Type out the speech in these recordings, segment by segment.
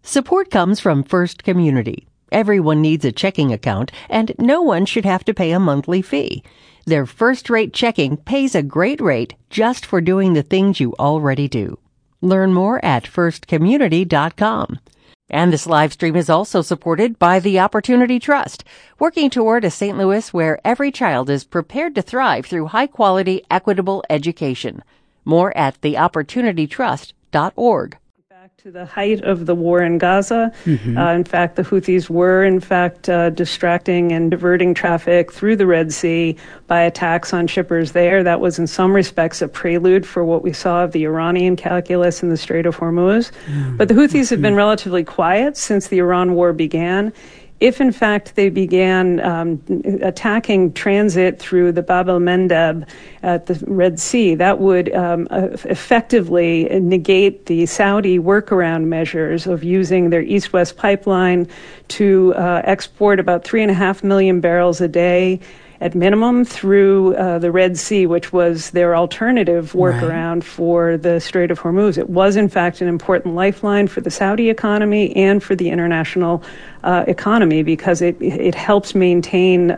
Support comes from First Community. Everyone needs a checking account, and no one should have to pay a monthly fee. Their first-rate checking pays a great rate just for doing the things you already do. Learn more at firstcommunity.com. And this live stream is also supported by the Opportunity Trust, working toward a St. Louis where every child is prepared to thrive through high-quality, equitable education. More at theopportunitytrust.org. To the height of the war in Gaza. In fact, the Houthis were, distracting and diverting traffic through the Red Sea by attacks on shippers there. That was, in some respects, a prelude for what we saw of the Iranian calculus in the Strait of Hormuz. But the Houthis have been relatively quiet since the Iran war began. If, in fact, they began attacking transit through the Bab el-Mandeb at the Red Sea, that would effectively negate the Saudi workaround measures of using their east-west pipeline to export about 3.5 million barrels a day at minimum through the Red Sea, which was their alternative workaround for the Strait of Hormuz. It was, in fact, an important lifeline for the Saudi economy and for the international economy because it helps maintain,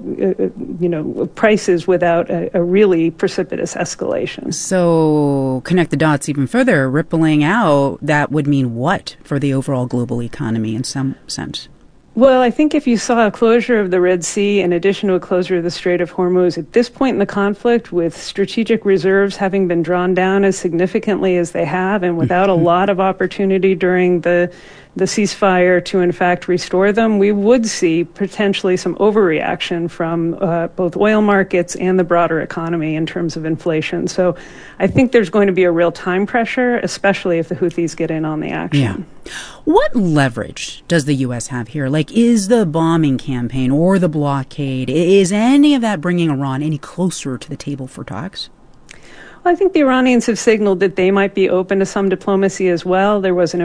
prices without a really precipitous escalation. So connect the dots even further. Rippling out, that would mean what for the overall global economy in some sense? Well, I think if you saw a closure of the Red Sea in addition to a closure of the Strait of Hormuz, at this point in the conflict, with strategic reserves having been drawn down as significantly as they have, and without a lot of opportunity during the ceasefire to, in fact, restore them, we would see potentially some overreaction from both oil markets and the broader economy in terms of inflation. So I think there's going to be a real time pressure, especially if the Houthis get in on the action. Yeah. What leverage does the U.S. have here? Like, is the bombing campaign or the blockade, is any of that bringing Iran any closer to the table for talks? Well, I think the Iranians have signaled that they might be open to some diplomacy as well. There was an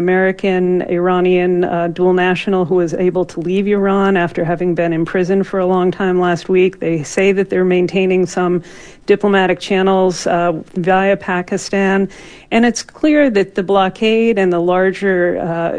American-Iranian dual national who was able to leave Iran after having been imprisoned for a long time last week. They say that they're maintaining some diplomatic channels via Pakistan. And it's clear that the blockade and the larger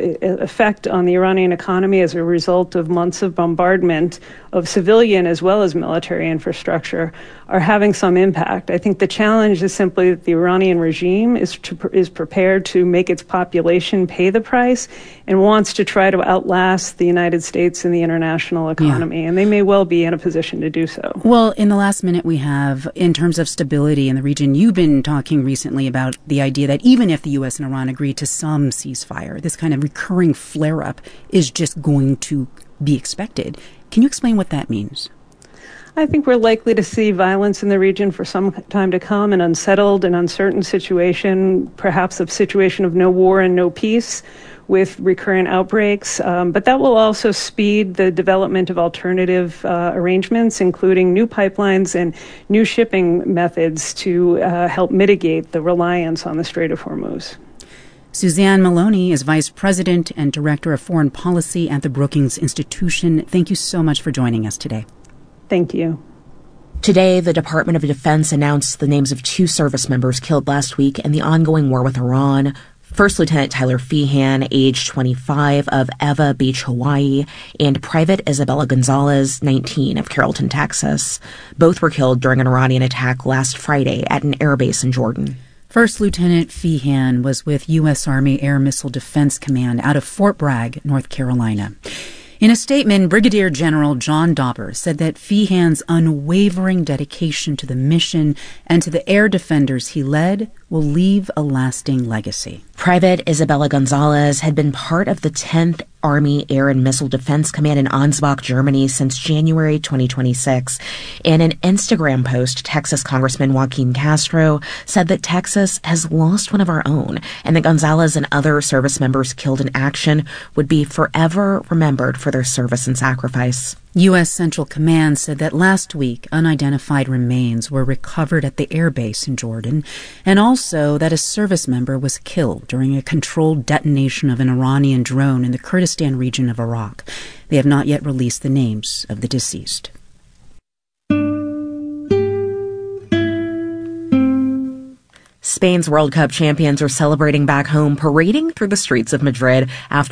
effect on the Iranian economy as a result of months of bombardment of civilian as well as military infrastructure are having some impact. I think the challenge is simply that the Iranian regime is prepared to make its population pay the price and wants to try to outlast the United States and the international economy. Yeah. And they may well be in a position to do so. Well, in the last minute we have, in terms of stability in the region, you've been talking recently about the idea that even if the U.S. and Iran agree to some ceasefire, this kind of recurring flare-up is just going to be expected. Can you explain what that means? I think we're likely to see violence in the region for some time to come, an unsettled and uncertain situation, perhaps a situation of no war and no peace with recurrent outbreaks. But that will also speed the development of alternative arrangements, including new pipelines and new shipping methods to help mitigate the reliance on the Strait of Hormuz. Suzanne Maloney is Vice President and Director of Foreign Policy at the Brookings Institution. Thank you so much for joining us today. Thank you. Today, the Department of Defense announced the names of 2 service members killed last week in the ongoing war with Iran. First Lieutenant Tyler Feehan, age 25, of Eva Beach, Hawaii, and Private Isabella Gonzalez, 19, of Carrollton, Texas. Both were killed during an Iranian attack last Friday at an airbase in Jordan. First Lieutenant Feehan was with U.S. Army Air Missile Defense Command out of Fort Bragg, North Carolina. In a statement, Brigadier General John Dauber said that Feehan's unwavering dedication to the mission and to the air defenders he led will leave a lasting legacy. Private Isabella Gonzalez had been part of the 10th Army Air and Missile Defense Command in Ansbach, Germany since January 2026. In an Instagram post, Texas Congressman Joaquin Castro said that Texas has lost one of our own and that Gonzalez and other service members killed in action would be forever remembered for their service and sacrifice. U.S. Central Command said that last week unidentified remains were recovered at the airbase in Jordan, and also that a service member was killed during a controlled detonation of an Iranian drone in the Kurdistan region of Iraq. They have not yet released the names of the deceased. Spain's World Cup champions are celebrating back home, parading through the streets of Madrid after